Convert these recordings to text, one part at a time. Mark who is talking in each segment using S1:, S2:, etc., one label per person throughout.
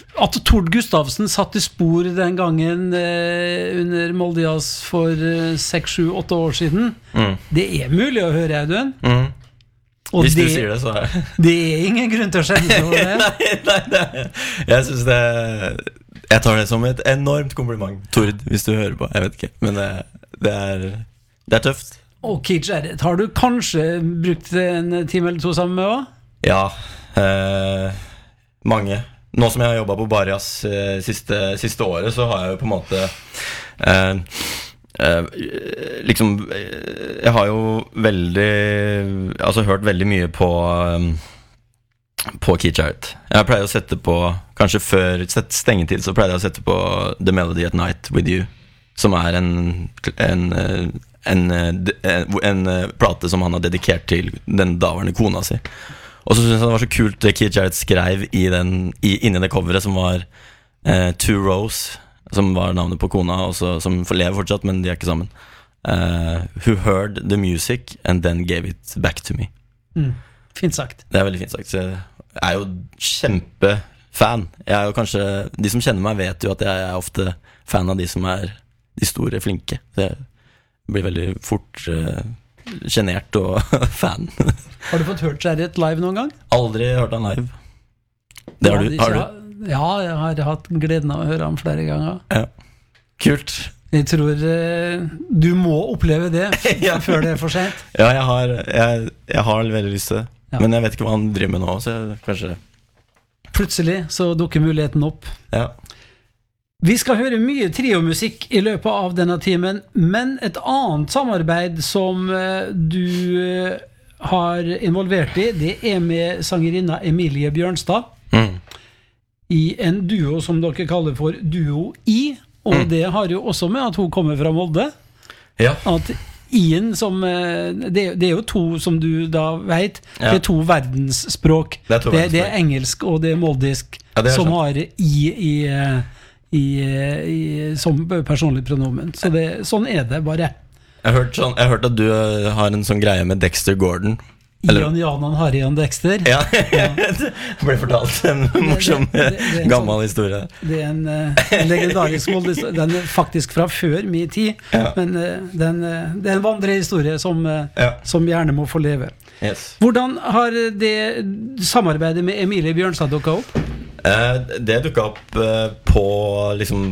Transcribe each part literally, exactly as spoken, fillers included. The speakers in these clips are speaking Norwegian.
S1: at Tord Gustavsen satt I spor den gangen eh, under Moldias for eh, seks, sju, åtte år siden. Mm. Det er mulig å høre, Audun.
S2: Mm.
S1: Og
S2: Hvis
S1: det,
S2: du sier det, så er det.
S1: Det er ingen grunn til å skjemme seg over det.
S2: nei, nei, nei. Jeg synes det Jeg tar det som et enormt kompliment, Tord, hvis du hører på. Jeg vet ikke, men det, det, er, det er tøft.
S1: Og Keith Jarrett har du kanskje brukt en time eller to sammen med også?
S2: Ja, eh, mange. Nå som jeg har jobbet på Barjas eh, siste, siste året, så har jeg jo på en måte eh, eh, liksom eh, jeg har jo veldig altså hørt veldig mye på eh, på Keith Jarrett. Jeg pleier å sette på kanskje før stengetid så pleier jeg å sette på The Melody at Night with You, som er en en, en, en, en, en plate som han har dedikert til den daværende kona si. Og så synes jeg det var så kult det Keith Jarrett skrev i den, i, inni det coveret som var eh, Two Rose, som var navnet på kona, også, som lever fortsatt, men de er ikke sammen. Uh, who heard the music and then gave it back to me.
S1: Mm. Fint sagt.
S2: Det er veldig fint sagt. Så jeg er jo kjempefan. Jeg er jo kanskje, de som kjenner meg vet jo at jeg er ofte fan av de som er de store, flinke. Så jeg blir veldig fort uh, genert og fan.
S1: Har du fått hørt Jarrett live noen gang?
S2: Aldri hørt han live. Det har du, har du?
S1: Ja, jeg har hatt gleden av å høre han flere ganger.
S2: Ja. Kult.
S1: Jeg tror uh, du må oppleve det ja. Før det er for sent.
S2: Ja, jeg har, jeg, jeg har veldig lyst til det. Ja. Men jeg vet ikke hva han driver med nå, så jeg, kanskje... Plutselig så dukker muligheten opp. Ja. Vi skal høre mye triomusikk I løpet av denne timen, men et annet samarbeid som uh, du uh, har involvert I, det er med sangerinna Emilie Bjørnstad mm. I en duo som dere kaller for Duo I, og mm. det har jo også med at hun kommer fra Molde. Ja. At I-en som, det, det er jo to som du da vet, ja. Det er to verdensspråk. Det er, to det, det er engelsk og det er moldisk, ja, det er som sant. Har I I, I, I som personlig pronomen. Så det, sånn er det bare. Jeg har hørt, sånn, jeg har hørt at du har en sånn greie med Dexter Gordon.
S1: Ian Janan Harrian Dexter.
S2: Ja, ja. Det ble fortalt en morsom, det, det, det, det gammel sånn, historie.
S1: Det er en uh, legendarisk moldehistorie. Den er faktisk fra før min tid, ja. Men uh, den, uh, det er en vandrehistorie som, uh, ja. Som gjerne må få leve. Yes. Hvordan har det samarbeidet med Emilie Bjørnstad dukket opp?
S2: Uh, det dukket opp uh, på liksom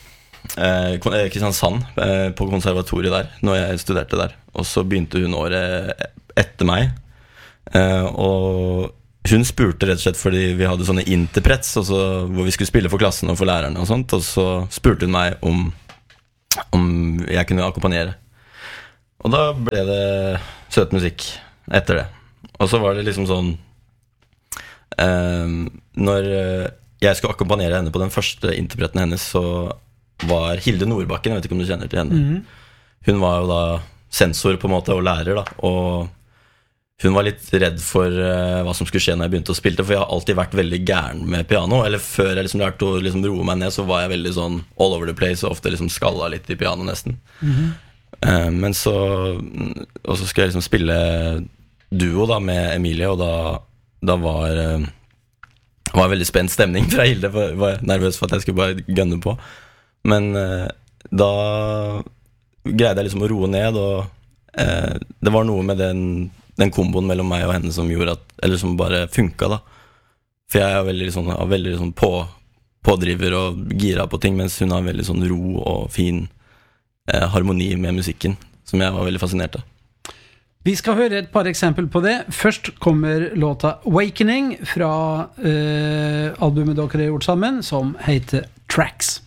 S2: uh, Kristiansand, uh, på konservatoriet der, når jeg studerte der. Og så begynte hun året etter meg. Uh, og hun spurte rett og slett fordi vi hadde sånne interprets altså, hvor vi skulle spille for klassen og for lærerne og sånt, og så spurte hun meg om, om jeg kunne akkompagnere. Og da ble det søt musikk etter det. Og så var det liksom sånn uh, når jeg skulle akkompagnere henne på den første interpretten hennes, så var Hilde Nordbakken, jeg vet ikke om du kjenner til henne. Mm. Hun var jo da sensor på en måte og lærer da, og hun var litt redd for uh, hva som skulle skje når jeg begynte å spille, for jeg har alltid vært veldig gæren med piano, eller før jeg liksom lærte å liksom roe meg ned, så var jeg veldig sånn all over the place, og ofte liksom skalla litt I piano nesten. Mm-hmm. uh, men så, og så skulle jeg liksom spille duo da med Emilie, og da, da var, uh, var veldig spent stemning fra Hilde, for jeg var nervøs for at jeg skulle bare gønne på. Men uh, da greide jeg liksom å roe ned, og uh, det var noe med den den komboen mellom meg og henne som gjorde at, eller som bare funket da. For jeg er veldig sånn, er veldig sånn på, pådriver og gira på ting, mens hun har veldig sånn ro og fin eh, harmoni med musikken, som jeg var veldig fascinert av.
S1: Vi skal høre et par eksempel på det. Først kommer låta Awakening fra eh, albumet dere har gjort sammen, som heter Tracks.